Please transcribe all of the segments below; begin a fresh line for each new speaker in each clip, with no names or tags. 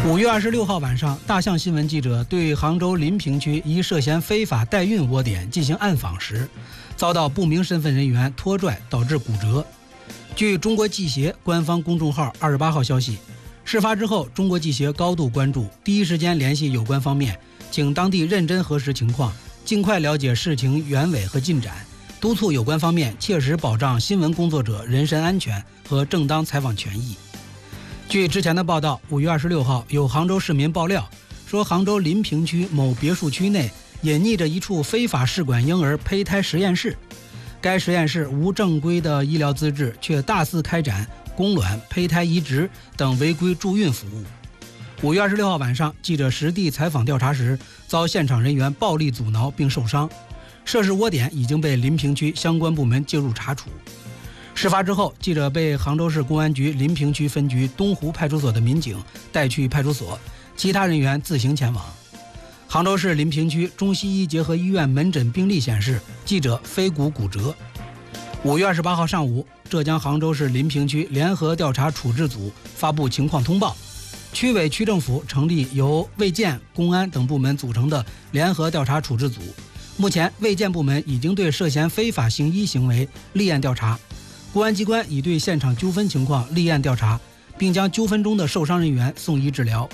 5月26号晚上，大象新闻记者对杭州临平区一涉嫌非法代孕窝点进行暗访时，遭到不明身份人员拖拽，导致骨折。据中国记协官方公众号28号消息，事发之后，中国记协高度关注，第一时间联系有关方面，请当地认真核实情况，尽快了解事情原委和进展，督促有关方面切实保障新闻工作者人身安全和正当采访权益。据之前的报道，5月26号，有杭州市民爆料说，杭州临平区某别墅区内隐匿着一处非法试管婴儿胚胎实验室，该实验室无正规的医疗资质，却大肆开展宫卵、胚胎移植等违规助孕服务。5月26号晚上，记者实地采访调查时，遭现场人员暴力阻挠并受伤，涉事窝点已经被临平区相关部门介入查处。事发之后，记者被杭州市公安局临平区分局东湖派出所的民警带去派出所，其他人员自行前往。杭州市临平区中西医结合医院门诊病历显示，记者腓骨骨折。5月28号上午，浙江杭州市临平区联合调查处置组发布情况通报，区委区政府成立由卫健、公安等部门组成的联合调查处置组。目前，卫健部门已经对涉嫌非法行医行为立案调查，公安机关已对现场纠纷情况立案调查，并将纠纷中的受伤人员送医治疗。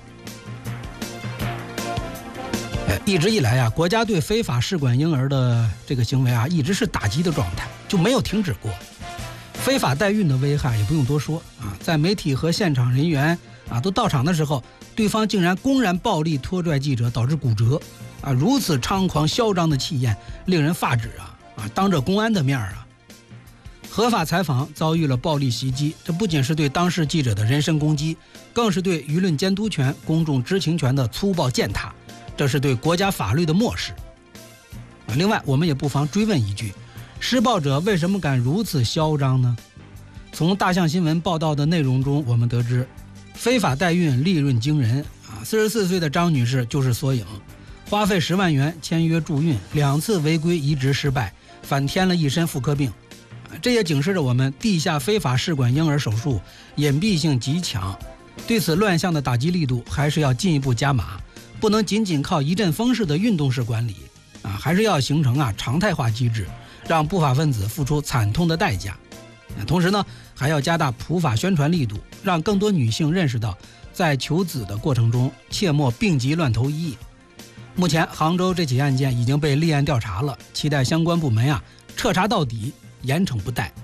一直以来国家对非法试管婴儿的这个行为一直是打击的状态，就没有停止过。非法代孕的危害也不用多说在媒体和现场人员都到场的时候，对方竟然公然暴力拖拽记者，导致骨折如此猖狂嚣张的气焰令人发指当着公安的面合法采访遭遇了暴力袭击，这不仅是对当事记者的人身攻击，更是对舆论监督权、公众知情权的粗暴践踏，这是对国家法律的漠视。另外，我们也不妨追问一句，施暴者为什么敢如此嚣张呢？从大象新闻报道的内容中，我们得知，非法代孕利润惊人44岁的张女士就是缩影，花费10万元签约助孕，2次违规移植失败，反添了一身妇科病。这也警示着我们，地下非法试管婴儿手术隐蔽性极强，对此乱象的打击力度还是要进一步加码，不能仅仅靠一阵风式的运动式管理还是要形成常态化机制，让不法分子付出惨痛的代价。同时呢，还要加大普法宣传力度，让更多女性认识到，在求子的过程中切莫病急乱投医。目前杭州这起案件已经被立案调查了，期待相关部门彻查到底，严惩不贷。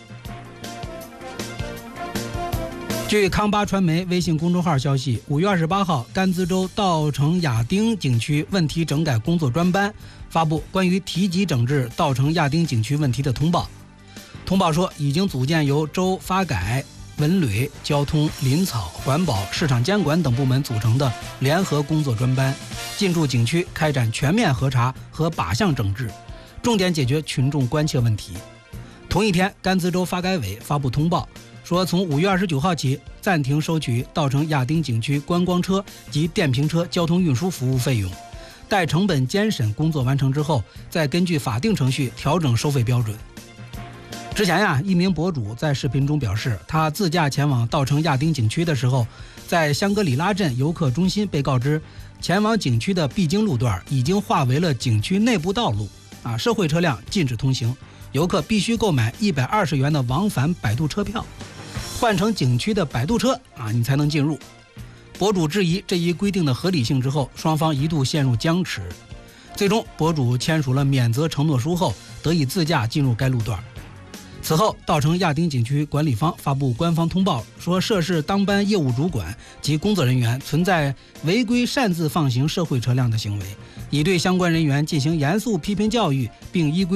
据康巴传媒微信公众号消息，5月28号，甘孜州稻城亚丁景区问题整改工作专班发布关于提级整治稻城亚丁景区问题的通报。通报说，已经组建由州发改、文旅、交通、林草、环保、市场监管等部门组成的联合工作专班，进驻景区开展全面核查和靶向整治，重点解决群众关切问题。同一天，甘孜州发改委发布通报说，从5月29号起暂停收取稻城亚丁景区观光车及电瓶车交通运输服务费用，待成本监审工作完成之后，再根据法定程序调整收费标准。之前一名博主在视频中表示，他自驾前往稻城亚丁景区的时候，在香格里拉镇游客中心被告知，前往景区的必经路段已经划为了景区内部道路社会车辆禁止通行，游客必须购买120元的往返摆渡车票，换乘景区的摆渡车你才能进入。博主质疑这一规定的合理性之后，双方一度陷入僵持，最终博主签署了免责承诺书后，得以自驾进入该路段。此后，稻城亚丁景区管理方发布官方通报说，涉事当班业务主管及工作人员存在违规擅自放行社会车辆的行为，已对相关人员进行严肃批评教育，并依规